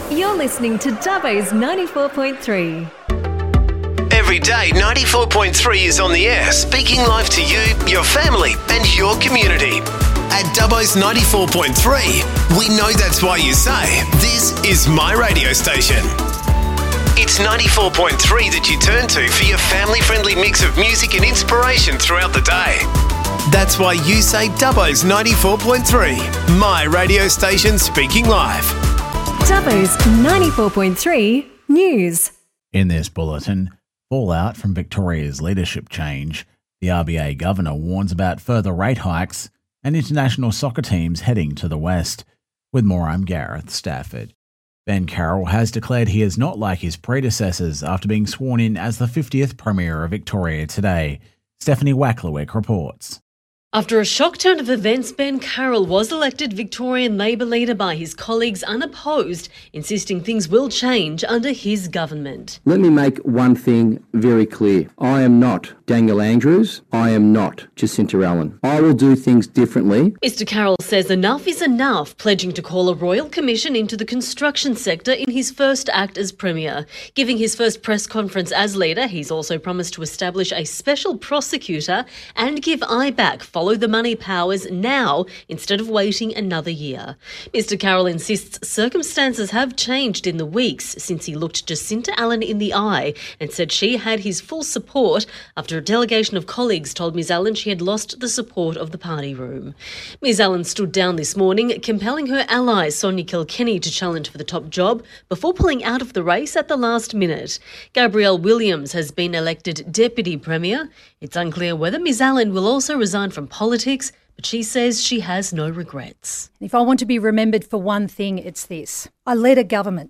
You're listening to Dubbo's 94.3. Every day, 94.3 is on the air, speaking live to you, your family, and your community. At Dubbo's 94.3, we know that's why you say, this is my radio station. It's 94.3 that you turn to for your family-friendly mix of music and inspiration throughout the day. That's why you say Dubbo's 94.3, my radio station speaking live. Dubbo's 94.3 News. In this bulletin, fallout from Victoria's leadership change, the RBA governor warns about further rate hikes, and international soccer teams heading to the West. With more, I'm Gareth Stafford. Ben Carroll has declared he is not like his predecessors after being sworn in as the 50th Premier of Victoria today. Stephanie Wacklewick reports. After a shock turn of events, Ben Carroll was elected Victorian Labor leader by his colleagues unopposed, insisting things will change under his government. Let me make one thing very clear. I am not Daniel Andrews. I am not Jacinta Allen. I will do things differently. Mr Carroll says enough is enough, pledging to call a royal commission into the construction sector in his first act as Premier. Giving his first press conference as leader, he's also promised to establish a special prosecutor and give IBAC follow the money powers now instead of waiting another year. Mr Carroll insists circumstances have changed in the weeks since he looked Jacinta Allen in the eye and said she had his full support after a delegation of colleagues told Ms Allen she had lost the support of the party room. Ms Allen stood down this morning, compelling her ally Sonia Kilkenny to challenge for the top job before pulling out of the race at the last minute. Gabrielle Williams has been elected Deputy Premier. It's unclear whether Ms Allen will also resign from politics, but she says she has no regrets. If I want to be remembered for one thing, it's this. I led a government.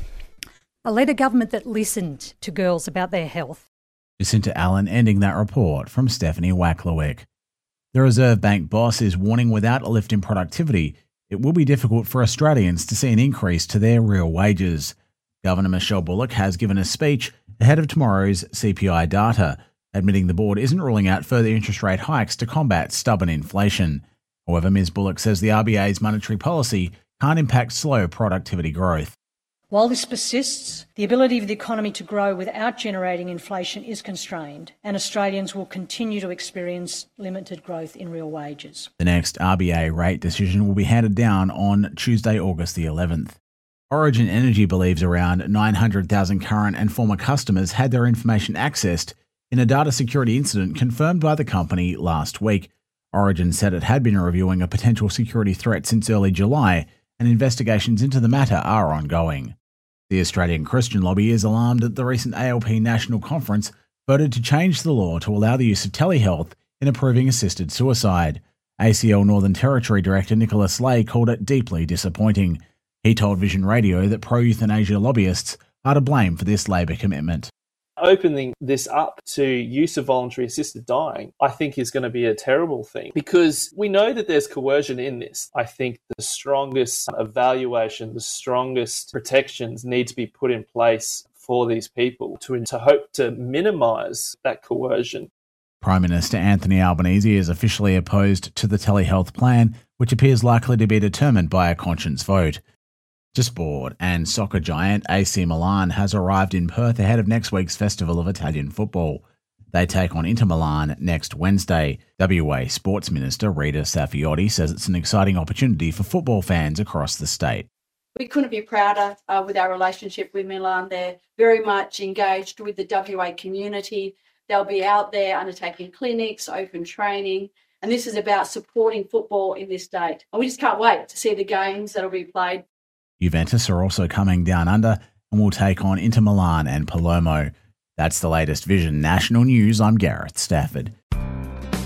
I led a government that listened to girls about their health. Jacinta Allen ending that report from Stephanie Wacklewick. The Reserve Bank boss is warning without a lift in productivity, it will be difficult for Australians to see an increase to their real wages. Governor Michelle Bullock has given a speech ahead of tomorrow's CPI data, admitting the board isn't ruling out further interest rate hikes to combat stubborn inflation. However, Ms Bullock says the RBA's monetary policy can't impact slow productivity growth. While this persists, the ability of the economy to grow without generating inflation is constrained, and Australians will continue to experience limited growth in real wages. The next RBA rate decision will be handed down on Tuesday, August the 11th. Origin Energy believes around 900,000 current and former customers had their information accessed in a data security incident confirmed by the company last week. Origin said it had been reviewing a potential security threat since early July, and investigations into the matter are ongoing. The Australian Christian Lobby is alarmed that the recent ALP National Conference voted to change the law to allow the use of telehealth in approving assisted suicide. ACL Northern Territory Director Nicholas Lay called it deeply disappointing. He told Vision Radio that pro-euthanasia lobbyists are to blame for this Labor commitment. Opening this up to use of voluntary assisted dying, I think is going to be a terrible thing because we know that there's coercion in this. I think the strongest evaluation, the strongest protections need to be put in place for these people to hope to minimise that coercion. Prime Minister Anthony Albanese is officially opposed to the telehealth plan, which appears likely to be determined by a conscience vote. To sport, and soccer giant AC Milan has arrived in Perth ahead of next week's Festival of Italian Football. They take on Inter Milan next Wednesday. WA Sports Minister Rita Saffioti says it's an exciting opportunity for football fans across the state. We couldn't be prouder with our relationship with Milan. They're very much engaged with the WA community. They'll be out there undertaking clinics, open training, and this is about supporting football in this state. And we just can't wait to see the games that'll be played. Juventus are also coming down under and will take on Inter Milan and Palermo. That's the latest Vision National News. I'm Gareth Stafford.